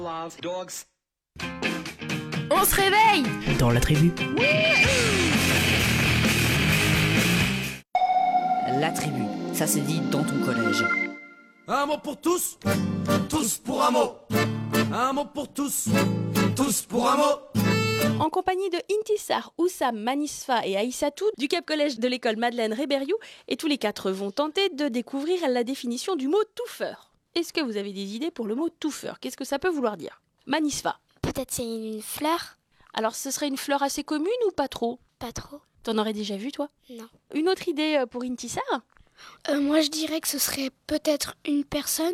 On se réveille Dans la tribu. La tribu, ça se dit dans ton collège. Un mot pour tous, tous pour un mot. Un mot pour tous, tous pour un mot. En compagnie de Intisar, Oussam, Manisfa et Aïssatou du Cap Collège de l'école Madeleine Rébériou, et tous les quatre vont tenter de découvrir la définition du mot touffeur. Est-ce que vous avez des idées pour le mot touffeur? Qu'est-ce que ça peut vouloir dire? Manisfa. Peut-être c'est une fleur? Alors ce serait une fleur assez commune ou pas trop? Pas trop. T'en aurais déjà vu toi? Non. Une autre idée pour Intisar? Moi je dirais que ce serait peut-être une personne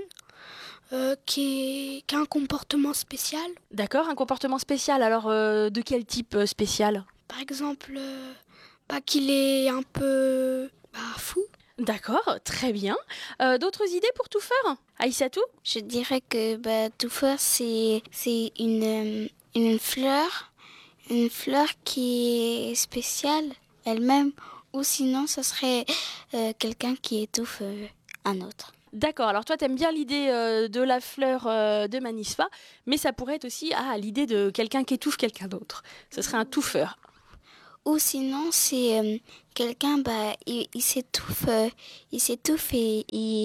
qui a un comportement spécial. D'accord, un comportement spécial. Alors de quel type spécial? Par exemple, qu'il est un peu fou. D'accord, très bien. D'autres idées pour touffeur? Aïssatou? Je dirais que touffeur c'est une fleur qui est spéciale elle-même, ou sinon ce serait quelqu'un qui étouffe un autre. D'accord, alors toi t'aimes bien l'idée de la fleur de Manisfa, mais ça pourrait être aussi l'idée de quelqu'un qui étouffe quelqu'un d'autre. Ce serait un touffeur. Ou sinon c'est quelqu'un, il s'étouffe et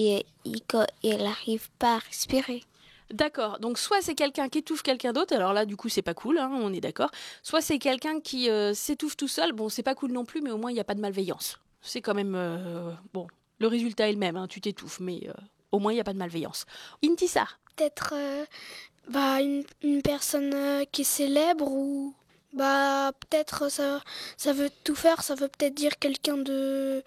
il n'arrive pas à respirer. D'accord, donc soit c'est quelqu'un qui étouffe quelqu'un d'autre, alors là du coup c'est pas cool, on est d'accord. Soit c'est quelqu'un qui s'étouffe tout seul, bon c'est pas cool non plus, mais au moins il n'y a pas de malveillance. C'est quand même, bon, le résultat est le même, tu t'étouffes, mais au moins il n'y a pas de malveillance. Intisar? Peut-être une personne qui est célèbre, ou peut-être ça veut tout faire, ça veut peut-être dire quelqu'un de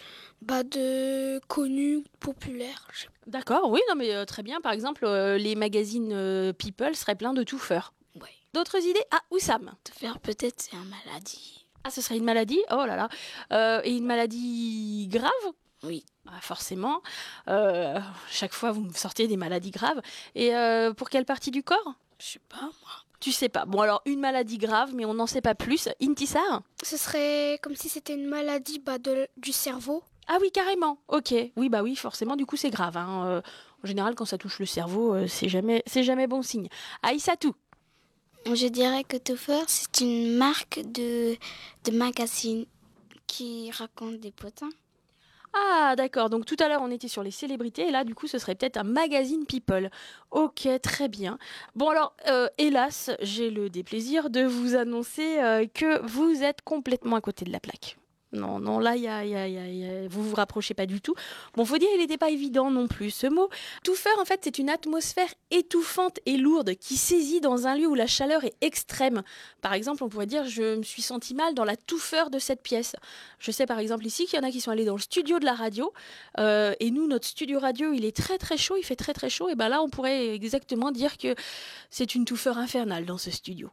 connu, populaire. D'accord, oui, non mais très bien. Par exemple, les magazines People seraient pleins de touffeurs. Ouais. D'autres idées? Oussam. Touffeur, peut-être c'est une maladie. Ce serait une maladie? Oh là là. Et une maladie grave? Oui. Forcément. Chaque fois, vous me sortez des maladies graves. Et pour quelle partie du corps? Je sais pas, moi. Tu sais pas. Bon, alors, une maladie grave, mais on n'en sait pas plus. Intisar? Ce serait comme si c'était une maladie du cerveau. Ah oui, carrément. Ok. Oui, oui, forcément, du coup, c'est grave. En général, quand ça touche le cerveau, c'est jamais bon signe. Aïssatou? Je dirais que Touffeur, c'est une marque de magazine qui raconte des potins. Ah, d'accord. Donc tout à l'heure, on était sur les célébrités, et là, du coup, ce serait peut-être un magazine People. Ok, très bien. Bon, alors, hélas, j'ai le déplaisir de vous annoncer que vous êtes complètement à côté de la plaque. Non, là, vous vous rapprochez pas du tout. Bon, faut dire, il n'était pas évident non plus, ce mot. Touffeur, en fait, c'est une atmosphère étouffante et lourde qui saisit dans un lieu où la chaleur est extrême. Par exemple, on pourrait dire, je me suis senti mal dans la touffeur de cette pièce. Je sais, par exemple, ici, qu'il y en a qui sont allés dans le studio de la radio. Et nous, notre studio radio, il est très, très chaud, il fait très, très chaud. Et là, on pourrait exactement dire que c'est une touffeur infernale dans ce studio.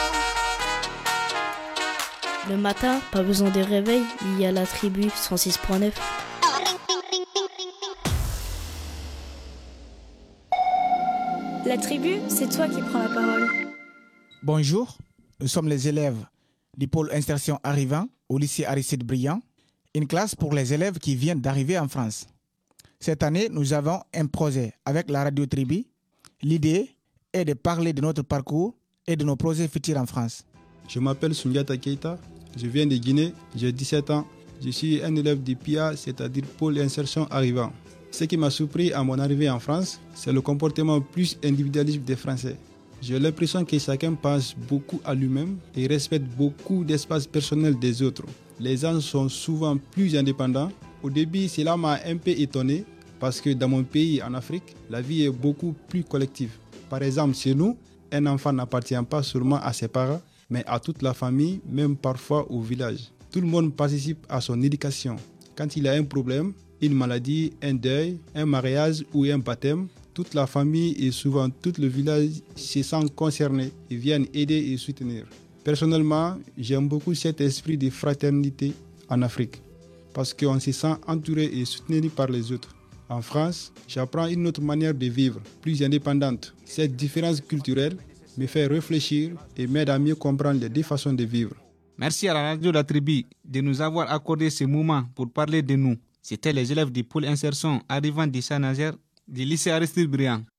Le matin, pas besoin de réveil, il y a la tribu 106.9. La tribu, c'est toi qui prends la parole. Bonjour, nous sommes les élèves du pôle insertion arrivant au lycée Aristide Briand, une classe pour les élèves qui viennent d'arriver en France. Cette année, nous avons un projet avec la radio Tribu. L'idée est de parler de notre parcours et de nos projets futurs en France. Je m'appelle Sundiata Keita, je viens de Guinée, j'ai 17 ans. Je suis un élève du PIA, c'est-à-dire pôle insertion arrivant. Ce qui m'a surpris à mon arrivée en France, c'est le comportement plus individualiste des Français. J'ai l'impression que chacun pense beaucoup à lui-même et respecte beaucoup d'espace personnel des autres. Les gens sont souvent plus indépendants. Au début, cela m'a un peu étonné parce que dans mon pays, en Afrique, la vie est beaucoup plus collective. Par exemple, chez nous, un enfant n'appartient pas seulement à ses parents, mais à toute la famille, même parfois au village. Tout le monde participe à son éducation. Quand il a un problème, une maladie, un deuil, un mariage ou un baptême, toute la famille et souvent tout le village se sentent concernés et viennent aider et soutenir. Personnellement, j'aime beaucoup cet esprit de fraternité en Afrique parce qu'on se sent entouré et soutenu par les autres. En France, j'apprends une autre manière de vivre, plus indépendante. Cette différence culturelle me fait réfléchir et m'aide à mieux comprendre les deux façons de vivre. Merci à la radio La Tribu de nous avoir accordé ce moment pour parler de nous. C'était les élèves du pôle insertion arrivant de Saint-Nazaire du lycée Aristide Briand.